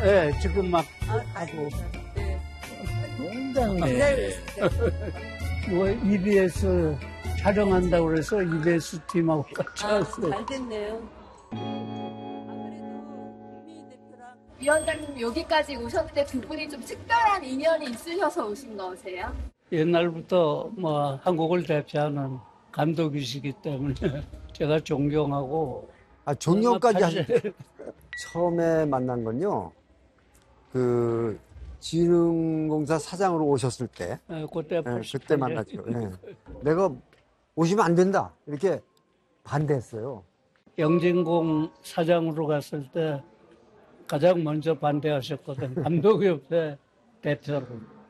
예, 지금 막 하고. 알겠습니다. 네. 굉장히 기다리고 있습니다. 뭐 EBS 촬영한다고 그래서 EBS 팀하고 같이 왔어요. 잘 됐네요. 그래도 국민 대표랑 위원장님 여기까지 오셨는데 두 분이 좀 특별한 인연이 있으셔서 오신 거세요? 옛날부터 뭐 한국을 대표하는 감독이시기 때문에 제가 존경하고. 존경까지 하시. 사실 처음에 만난 건요. 그 진흥공사 사장으로 오셨을 때, 그때 그때 만났죠. 내가 오시면 안 된다 이렇게 반대했어요. 영진공 사장으로 갔을 때 가장 먼저 반대하셨거든. 감독협회 대표로.